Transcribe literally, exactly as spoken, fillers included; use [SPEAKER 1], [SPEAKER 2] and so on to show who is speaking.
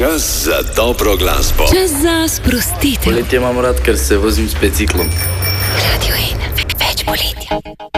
[SPEAKER 1] Čas za dobro glasbo.
[SPEAKER 2] Čas za sprostitev.
[SPEAKER 3] Poletje imam rad, ker se vozim s biciklom.
[SPEAKER 2] Radio ena, več poletja.